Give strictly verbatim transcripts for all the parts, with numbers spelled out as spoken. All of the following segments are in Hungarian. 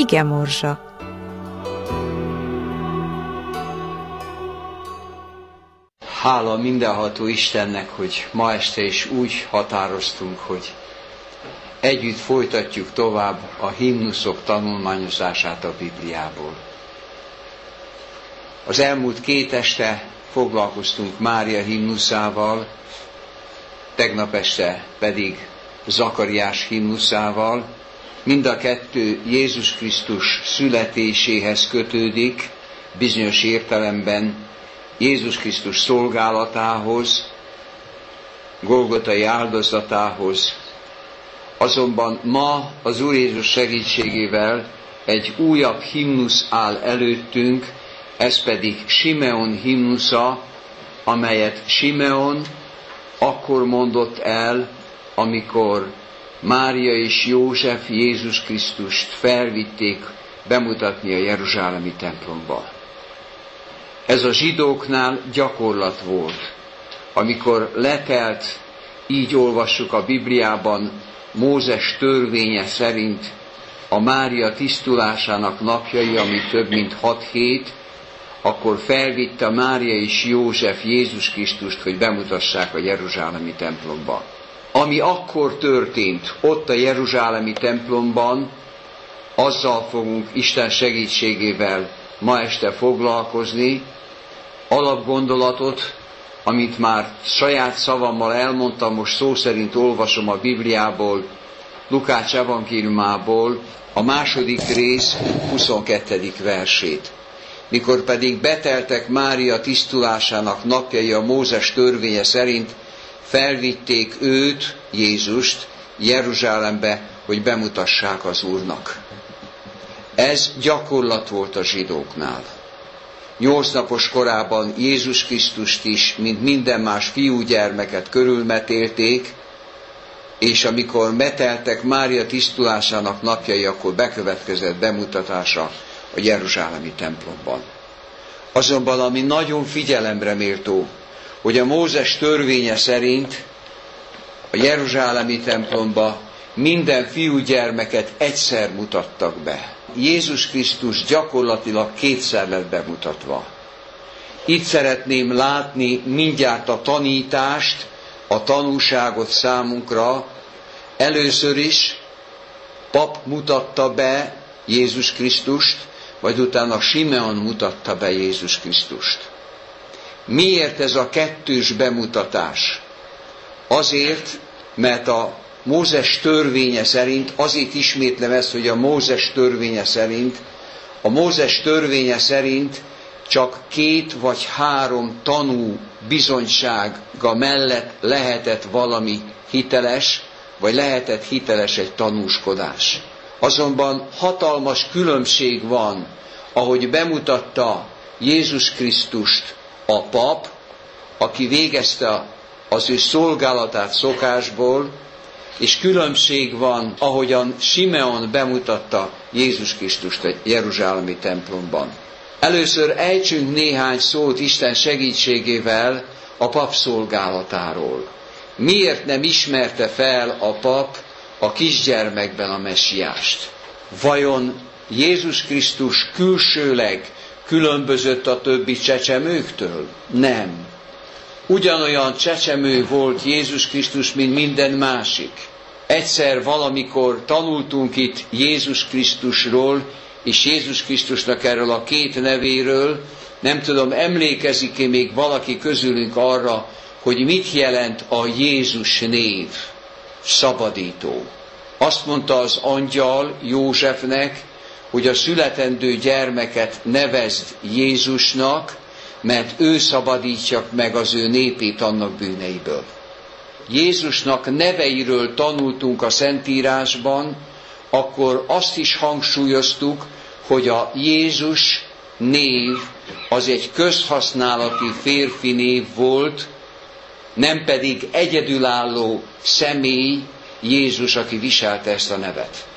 Igemorzsa. Hála mindenható Istennek, hogy ma este is úgy határoztunk, hogy együtt folytatjuk tovább a himnuszok tanulmányozását a Bibliából. Az elmúlt két este foglalkoztunk Mária himnuszával, tegnap este pedig Zakariás himnuszával. Mind a kettő Jézus Krisztus születéséhez kötődik, bizonyos értelemben Jézus Krisztus szolgálatához, Golgotai áldozatához. Azonban ma az Úr Jézus segítségével egy újabb himnusz áll előttünk, ez pedig Simeon himnusza, amelyet Simeon akkor mondott el, amikor Mária és József Jézus Krisztust felvitték bemutatni a jeruzsálemi templomba. Ez a zsidóknál gyakorlat volt. Amikor letelt, így olvassuk a Bibliában, Mózes törvénye szerint a Mária tisztulásának napjai, ami több mint hat hét, akkor felvitte Mária és József Jézus Krisztust, hogy bemutassák a jeruzsálemi templomba. Ami akkor történt ott a jeruzsálemi templomban, azzal fogunk Isten segítségével ma este foglalkozni. Alapgondolatot, amit már saját szavammal elmondtam, most szó szerint olvasom a Bibliából, Lukács evangéliumából, a második rész huszonkettedik versét. Mikor pedig beteltek Mária tisztulásának napjai a Mózes törvénye szerint, felvitték őt, Jézust, Jeruzsálembe, hogy bemutassák az Úrnak. Ez gyakorlat volt a zsidóknál. Nyolc napos korában Jézus Krisztust is, mint minden más fiúgyermeket körülmetélték, és amikor meteltek Mária tisztulásának napjai, akkor bekövetkezett bemutatása a jeruzsálemi templomban. Azonban ami nagyon figyelemre méltó, hogy a Mózes törvénye szerint a jeruzsálemi templomba minden fiúgyermeket egyszer mutattak be. Jézus Krisztus gyakorlatilag kétszer lett bemutatva. Itt szeretném látni mindjárt a tanítást, a tanúságot számunkra. Először is pap mutatta be Jézus Krisztust, vagy utána Simeon mutatta be Jézus Krisztust. Miért ez a kettős bemutatás? Azért, mert a Mózes törvénye szerint, azért ismétlem ezt, hogy a Mózes törvénye szerint, a Mózes törvénye szerint csak két vagy három tanú bizonysága mellett lehetett valami hiteles, vagy lehetett hiteles egy tanúskodás. Azonban hatalmas különbség van, ahogy bemutatta Jézus Krisztust a pap, aki végezte az ő szolgálatát szokásból, és különbség van, ahogyan Simeon bemutatta Jézus Krisztust a jeruzsálemi templomban. Először ejtsünk néhány szót Isten segítségével a pap szolgálatáról. Miért nem ismerte fel a pap a kisgyermekben a messiást? Vajon Jézus Krisztus külsőleg különbözött a többi csecsemőktől? Nem. Ugyanolyan csecsemő volt Jézus Krisztus, mint minden másik. Egyszer valamikor tanultunk itt Jézus Krisztusról, és Jézus Krisztusnak erről a két nevéről. Nem tudom, emlékezik-e még valaki közülünk arra, hogy mit jelent a Jézus név? Szabadító. Azt mondta az angyal Józsefnek, hogy a születendő gyermeket nevezd Jézusnak, mert ő szabadítja meg az ő népét annak bűneiből. Jézusnak neveiről tanultunk a Szentírásban, akkor azt is hangsúlyoztuk, hogy a Jézus név az egy közhasználati férfi név volt, nem pedig egyedülálló személy Jézus, aki viselte ezt a nevet.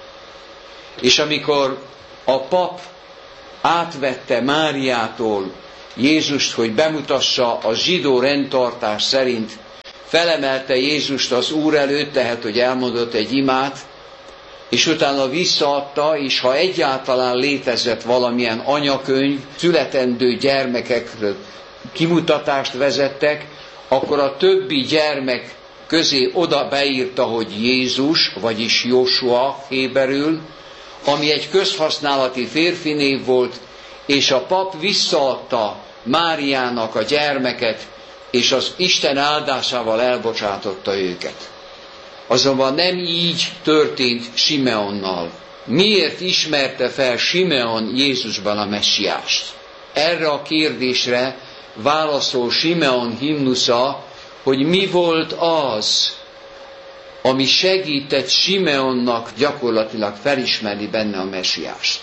És amikor a pap átvette Máriától Jézust, hogy bemutassa a zsidó rendtartás szerint, felemelte Jézust az Úr előtt, tehát, hogy elmondott egy imát, és utána visszaadta, és ha egyáltalán létezett valamilyen anyakönyv, születendő gyermekekről kimutatást vezettek, akkor a többi gyermek közé oda beírta, hogy Jézus, vagyis Jósua héberül, ami egy közhasználati férfi név volt, és a pap visszaadta Máriának a gyermeket, és az Isten áldásával elbocsátotta őket. Azonban nem így történt Simeonnal. Miért ismerte fel Simeon Jézusban a messiást? Erre a kérdésre válaszol Simeon himnusza, hogy mi volt az, ami segített Simeonnak gyakorlatilag felismerni benne a messiást.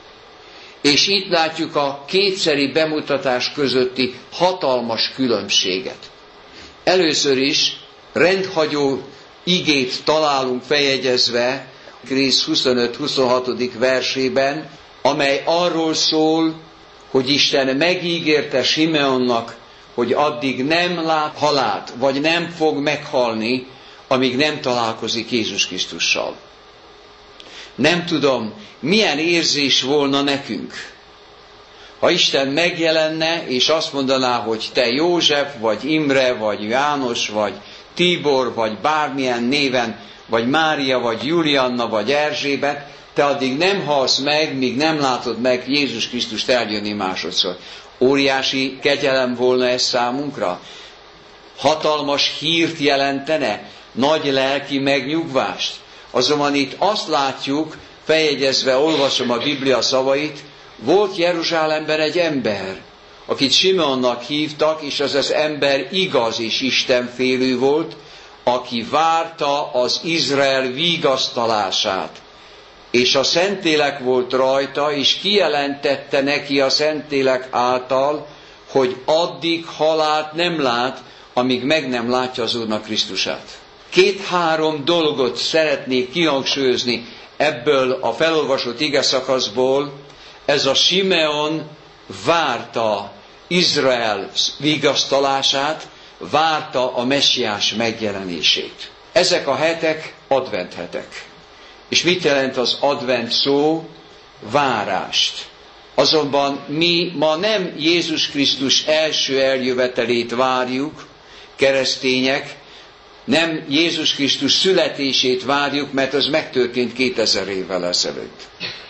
És itt látjuk a kétszeri bemutatás közötti hatalmas különbséget. Először is rendhagyó igét találunk feljegyezve Krész huszonöt-huszonhat. versében, amely arról szól, hogy Isten megígérte Simeonnak, hogy addig nem lát halált, vagy nem fog meghalni, amíg nem találkozik Jézus Krisztussal. Nem tudom, milyen érzés volna nekünk, ha Isten megjelenne, és azt mondaná, hogy te József, vagy Imre, vagy János, vagy Tibor, vagy bármilyen néven, vagy Mária, vagy Julianna, vagy Erzsébet, te addig nem halsz meg, míg nem látod meg Jézus Krisztust eljönni másodszor. Óriási kegyelem volna ez számunkra? Hatalmas hírt jelentene? Nagy lelki megnyugvást? Azonban itt azt látjuk, feljegyezve olvasom a Biblia szavait, volt Jeruzsálemben egy ember, akit Simeonnak hívtak, és az az ember igaz és istenfélő volt, aki várta az Izrael vigasztalását. És a Szentlélek volt rajta, és kijelentette neki a Szentlélek által, hogy addig halált nem lát, amíg meg nem látja az Úrnak Krisztusát. Két-három dolgot szeretnék kihangsúlyozni ebből a felolvasott igeszakaszból. Ez a Simeon várta Izrael vigasztalását, várta a messiás megjelenését. Ezek a hetek advent hetek. És mit jelent az advent szó? Várást. Azonban mi ma nem Jézus Krisztus első eljövetelét várjuk, keresztények, nem Jézus Krisztus születését várjuk, mert az megtörtént kétezer évvel ezelőtt.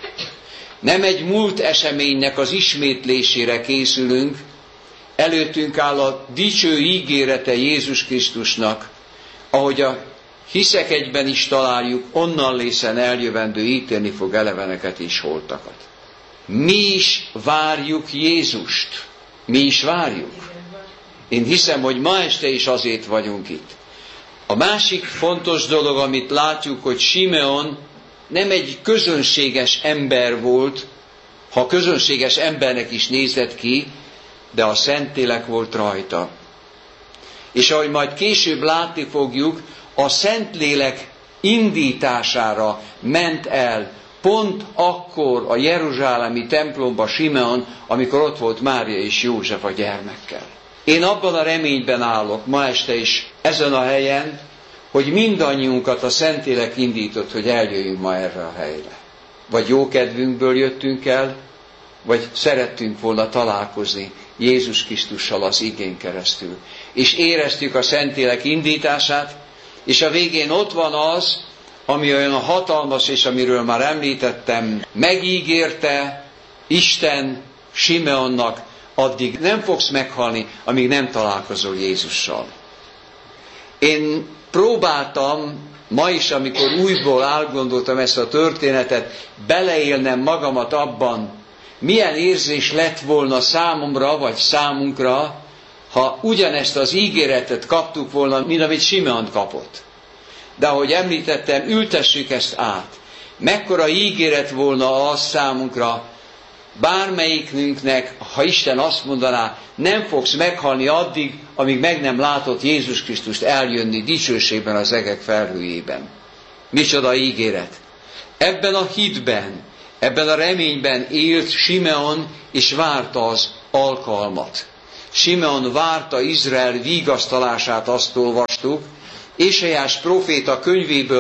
Nem egy múlt eseménynek az ismétlésére készülünk, előttünk áll a dicső ígérete Jézus Krisztusnak, ahogy a Hiszek egyben is találjuk, onnan lészen eljövendő ítélni fog eleveneket és holtakat. Mi is várjuk Jézust. Mi is várjuk. Én hiszem, hogy ma este is azért vagyunk itt. A másik fontos dolog, amit látjuk, hogy Simeon nem egy közönséges ember volt, ha közönséges embernek is nézett ki, de a Szentlélek volt rajta. És ahogy majd később látni fogjuk, a Szentlélek indítására ment el pont akkor a jeruzsálemi templomba Simeon, amikor ott volt Mária és József a gyermekkel. Én abban a reményben állok ma este is ezen a helyen, hogy mindannyiunkat a Szentlélek indított, hogy eljöjjünk ma erre a helyre. Vagy jó kedvünkből jöttünk el, vagy szerettünk volna találkozni Jézus Krisztussal az igén keresztül. És éreztük a Szentlélek indítását, és a végén ott van az, ami olyan hatalmas, és amiről már említettem, megígérte Isten Simeonnak, addig nem fogsz meghalni, amíg nem találkozol Jézussal. Én próbáltam ma is, amikor újból átgondoltam ezt a történetet, beleélnem magamat abban, milyen érzés lett volna számomra, vagy számunkra, ha ugyanezt az ígéretet kaptuk volna, mint amit Simeon kapott. De ahogy említettem, ültessük ezt át. Mekkora ígéret volna az számunkra, bármelyikünknek, ha Isten azt mondaná, nem fogsz meghalni addig, amíg meg nem látod Jézus Krisztust eljönni dicsőségben az egek felhőjében. Micsoda ígéret! Ebben a hitben, ebben a reményben élt Simeon, és várta az alkalmat. Simeon várta Izrael vigasztalását, azt olvastuk. Ézsaiás próféta könyvéből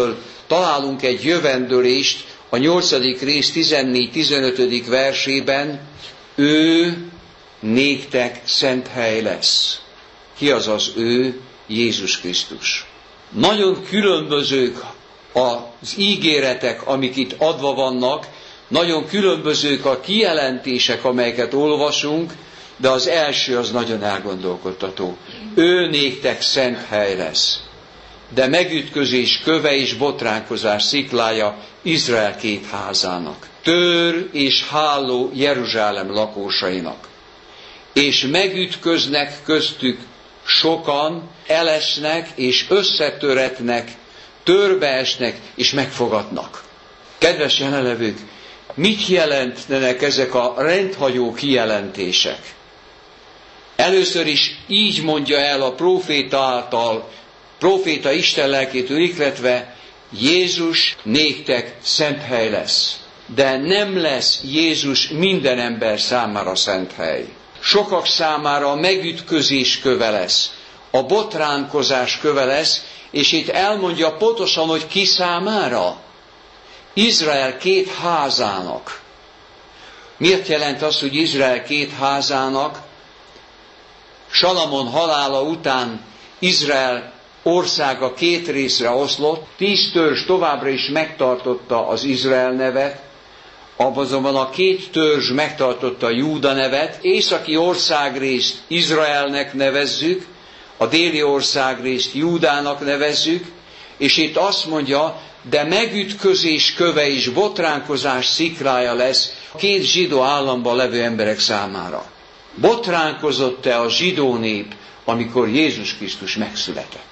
találunk egy jövendőlést a nyolcadik rész tizennégy-tizenötödik versében, ő néktek szent hely lesz. Ki az az ő? Jézus Krisztus. Nagyon különbözők az ígéretek, amik itt adva vannak, nagyon különbözők a kijelentések, amelyeket olvasunk, de az első az nagyon elgondolkodtató. Ő néktek szent hely lesz. De megütközés köve és botránkozás sziklája Izrael két házának. Tör és háló Jeruzsálem lakósainak. És megütköznek köztük sokan, elesnek és összetöretnek, törbeesnek és megfogadnak. Kedves jelenlevők, mit jelentenek ezek a rendhagyó kijelentések? Először is így mondja el a próféta által, próféta Isten lelkétől ihletve, Jézus néktek szent hely lesz. De nem lesz Jézus minden ember számára szent hely. Sokak számára a megütközés köve lesz, a botránkozás köve lesz, és itt elmondja pontosan, hogy ki számára? Izrael két házának. Miért jelent az, hogy Izrael két házának? Salamon halála után Izrael országa két részre oszlott, tíz törzs továbbra is megtartotta az Izrael nevet, azonban a két törzs megtartotta a Júda nevet, északi országrészt Izraelnek nevezzük, a déli országrészt Júdának nevezzük, és itt azt mondja, de megütközés köve és botránkozás sziklája lesz a két zsidó államban levő emberek számára. Botránkozott-e a zsidó nép, amikor Jézus Krisztus megszületett?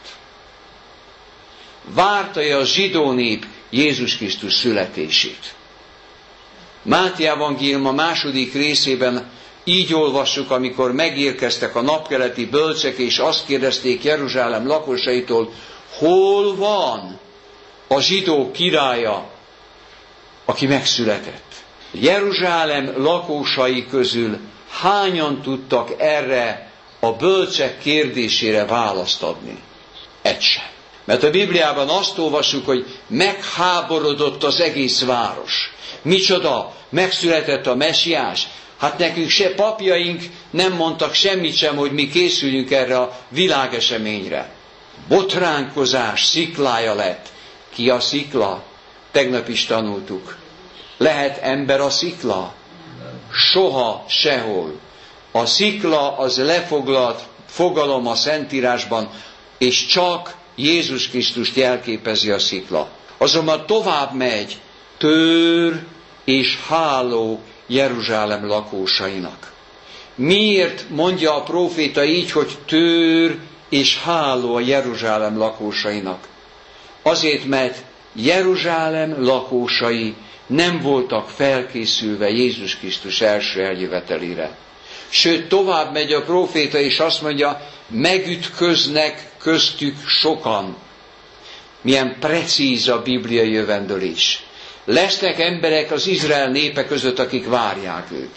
Várta-e a zsidó nép Jézus Krisztus születését? Máté evangélium a második részében így olvassuk, amikor megérkeztek a napkeleti bölcsek, és azt kérdezték Jeruzsálem lakosaitól, hol van a zsidó királya, aki megszületett? Jeruzsálem lakosai közül hányan tudtak erre a bölcsek kérdésére választ adni? Egy sem. Mert a Bibliában azt olvassuk, hogy megháborodott az egész város. Micsoda? Megszületett a Mesiás? Hát nekünk se papjaink nem mondtak semmit sem, hogy mi készüljünk erre a világeseményre. Botránkozás sziklája lett. Ki a szikla? Tegnap is tanultuk. Lehet ember a szikla? Soha, sehol. A szikla az lefoglalt fogalom a Szentírásban, és csak Jézus Krisztust jelképezi a szikla. Azonban tovább megy, tör és háló Jeruzsálem lakósainak. Miért mondja a próféta így, hogy tör és háló a Jeruzsálem lakósainak? Azért, mert Jeruzsálem lakósai nem voltak felkészülve Jézus Krisztus első eljövetelére. Sőt, tovább megy a próféta, és azt mondja, megütköznek köztük sokan. Milyen precíz a bibliai jövendőlés. Lesznek emberek az Izrael népe között, akik várják őt.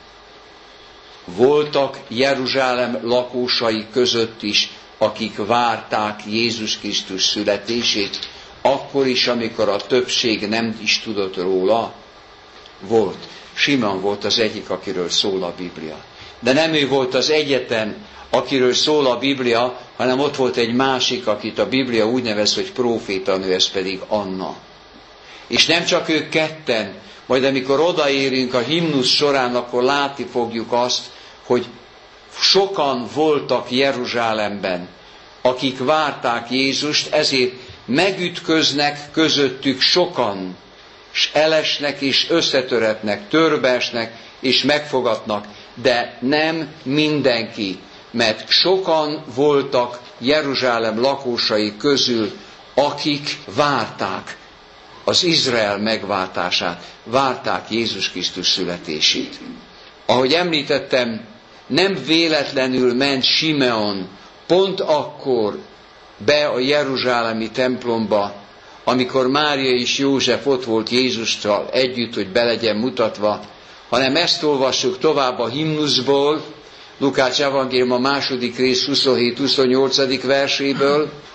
Voltak Jeruzsálem lakósai között is, akik várták Jézus Krisztus születését, akkor is, amikor a többség nem is tudott róla. Volt. Simon volt az egyik, akiről szól a Biblia. De nem ő volt az egyetlen, akiről szól a Biblia, hanem ott volt egy másik, akit a Biblia úgy nevez, hogy prófétanő, ez pedig Anna. És nem csak ők ketten, majd amikor odaérünk a himnusz során, akkor látni fogjuk azt, hogy sokan voltak Jeruzsálemben, akik várták Jézust, ezért megütköznek közöttük sokan, és elesnek és összetöretnek, törbeesnek és megfogatnak, de nem mindenki, mert sokan voltak Jeruzsálem lakósai közül, akik várták az Izrael megváltását, várták Jézus Krisztus születését. Ahogy említettem, nem véletlenül ment Simeon pont akkor be a jeruzsálemi templomba, amikor Mária és József ott volt Jézussal együtt, hogy be legyen mutatva, hanem ezt olvassuk tovább a himnuszból, Lukács evangélium a második rész huszonhét-huszonnyolcadik verséből,